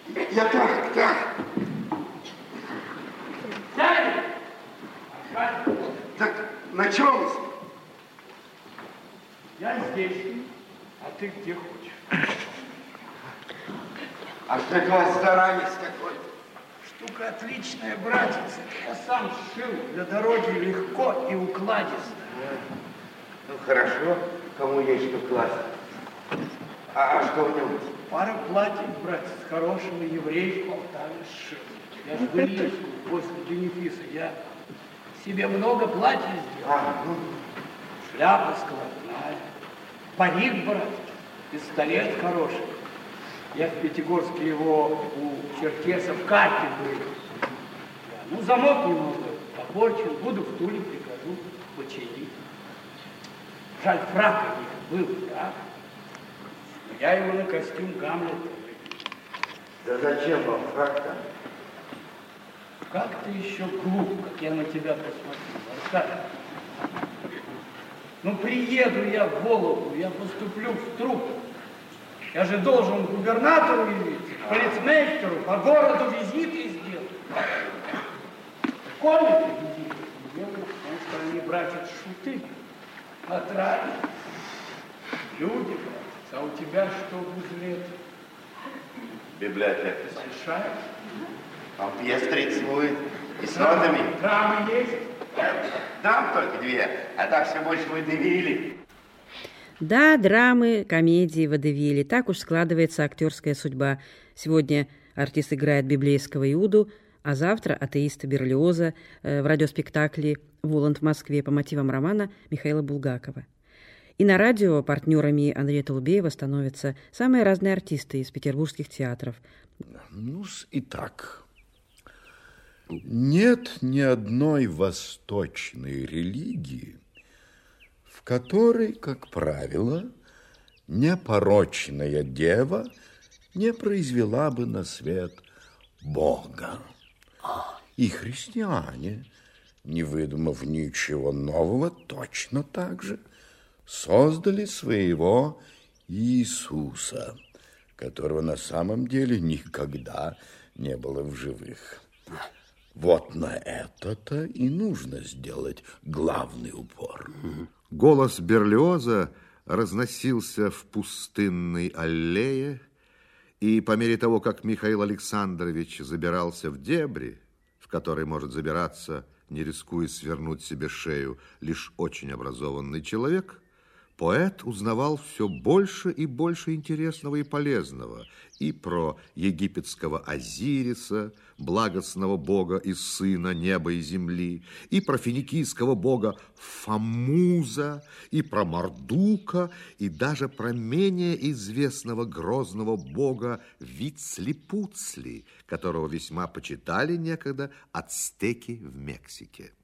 Я так. Дядя! Так на чем? Я здесь, а ты где хочешь? А что это у вас за ранец такой? Штука отличная, братец. Я сам сшил для дороги легко и укладисто. Ну, хорошо, кому есть что класть. А что в нем? Пара платьев, братец, хорошего еврея в Полтаве сшил. Я же в Ильинску после бенефиса. Я себе много платьев сделал. Шляпа складная, парик, братец, пистолет хороший. Я в Пятигорске его у черкесов в карте был. Ну, замок немного попорчен, буду в Туле, прикажу починить. Жаль, фрака у них был, да? Но я его на костюм Гамлета выпил. Да зачем вам фрак-то? Как ты еще глуп, как я на тебя посмотрю, Аркадий. Ну, приеду я в Вологду, я поступлю в труп. Я же должен губернатору явиться, полицмейстеру, по городу визиты сделать. Комнаты визиты сделать, потому что они, братец, шуты, отравят. Люди, братец, а у тебя что в узле? Библиотека. Большая? А пьес будет. И с нотами. Драмы есть? Дам только 2, а так все больше водевили. Да, драмы, комедии, водевили. Так уж складывается актерская судьба. Сегодня артист играет библейского Иуду, а завтра атеиста Берлиоза в радиоспектакле «Воланд в Москве» по мотивам романа Михаила Булгакова. И на радио партнерами Андрея Толубеева становятся самые разные артисты из петербургских театров. Ну-с, и так. Нет ни одной восточной религии, в которой, как правило, непорочная дева не произвела бы на свет Бога. И христиане, не выдумав ничего нового, точно так же создали своего Иисуса, которого на самом деле никогда не было в живых. Вот на это-то и нужно сделать главный упор. Голос Берлиоза разносился в пустынной аллее, и по мере того, как Михаил Александрович забирался в дебри, в которые может забираться, не рискуя свернуть себе шею, лишь очень образованный человек, поэт узнавал все больше и больше интересного и полезного и про египетского Азириса, благостного бога и сына неба и земли, и про финикийского бога Фамуза, и про Мардука, и даже про менее известного грозного бога Вицлипуцли, которого весьма почитали некогда ацтеки в Мексике.